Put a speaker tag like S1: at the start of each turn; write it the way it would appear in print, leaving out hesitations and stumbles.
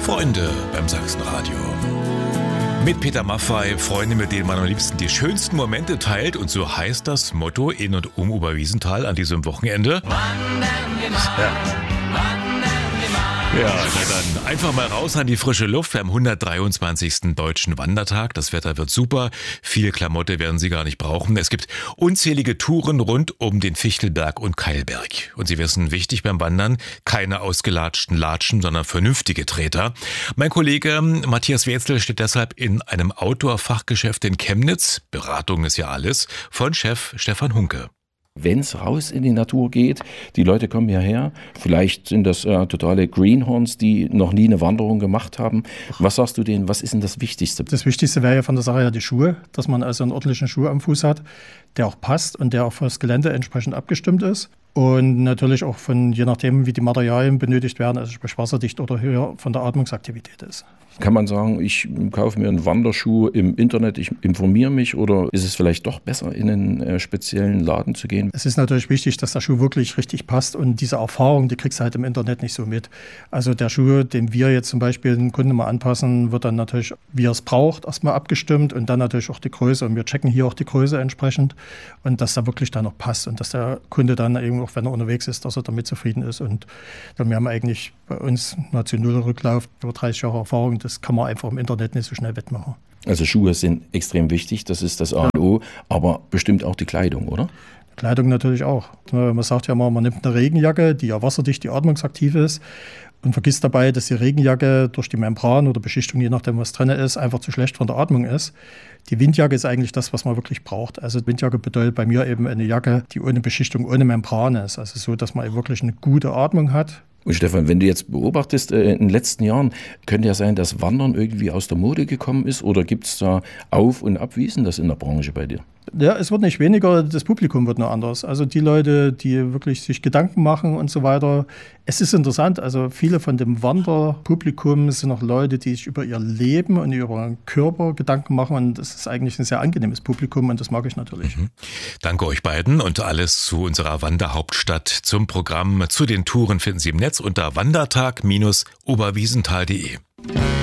S1: Freunde beim Sachsenradio. Mit Peter Maffay, Freunde, mit denen man am liebsten die schönsten Momente teilt. Und so heißt das Motto in und um Oberwiesenthal an diesem Wochenende. Ja, na dann einfach mal raus an die frische Luft. Wir haben 123. Deutschen Wandertag. Das Wetter wird super. Viel Klamotte werden Sie gar nicht brauchen. Es gibt unzählige Touren rund um den Fichtelberg und Keilberg. Und Sie wissen, wichtig beim Wandern, keine ausgelatschten Latschen, sondern vernünftige Treter. Mein Kollege Matthias Wetzel steht deshalb in einem Outdoor-Fachgeschäft in Chemnitz. Beratung ist ja alles. Von Chef Stefan Hunke.
S2: Wenn es raus in die Natur geht, die Leute kommen hierher, vielleicht sind das totale Greenhorns, die noch nie eine Wanderung gemacht haben. Was sagst du denen, was ist denn das Wichtigste?
S3: Das Wichtigste wäre ja von der Sache her die Schuhe, dass man also einen ordentlichen Schuh am Fuß hat, der auch passt und der auch für das Gelände entsprechend abgestimmt ist. Und natürlich auch je nachdem, wie die Materialien benötigt werden, also sprich wasserdicht oder höher von der Atmungsaktivität ist.
S2: Kann man sagen, ich kaufe mir einen Wanderschuh im Internet, ich informiere mich, oder ist es vielleicht doch besser, in einen speziellen Laden zu gehen?
S3: Es ist natürlich wichtig, dass der Schuh wirklich richtig passt, und diese Erfahrung, die kriegst du halt im Internet nicht so mit. Also der Schuh, den wir jetzt zum Beispiel den Kunden mal anpassen, wird dann natürlich, wie er es braucht, erstmal abgestimmt und dann natürlich auch die Größe. Und wir checken hier auch die Größe entsprechend und dass da wirklich dann auch passt und dass der Kunde dann eben, auch wenn er unterwegs ist, dass er damit zufrieden ist. Und wir haben eigentlich bei uns nahezu null Rücklauf, über 30 Jahre Erfahrung. Das kann man einfach im Internet nicht so schnell wettmachen.
S2: Also Schuhe sind extrem wichtig, das ist das A und O, aber bestimmt auch die Kleidung, oder?
S3: Kleidung natürlich auch. Man sagt ja mal, man nimmt eine Regenjacke, die ja wasserdicht, die atmungsaktiv ist, und vergisst dabei, dass die Regenjacke durch die Membran oder Beschichtung, je nachdem was drin ist, einfach zu schlecht von der Atmung ist. Die Windjacke ist eigentlich das, was man wirklich braucht. Also Windjacke bedeutet bei mir eben eine Jacke, die ohne Beschichtung, ohne Membran ist. Also so, dass man eben wirklich eine gute Atmung hat.
S2: Und Stefan, wenn du jetzt beobachtest, in den letzten Jahren, könnte ja sein, dass Wandern irgendwie aus der Mode gekommen ist, oder gibt es da Auf- und Ab? Wie ist denn das in der Branche bei dir?
S3: Ja, es wird nicht weniger, das Publikum wird nur anders. Also die Leute, die wirklich sich Gedanken machen und so weiter. Es ist interessant, also viele von dem Wanderpublikum sind auch Leute, die sich über ihr Leben und über ihren Körper Gedanken machen, und das ist eigentlich ein sehr angenehmes Publikum und das mag ich natürlich.
S1: Danke euch beiden, und alles zu unserer Wanderhauptstadt, zum Programm, zu den Touren finden Sie im Netz unter wandertag-oberwiesenthal.de.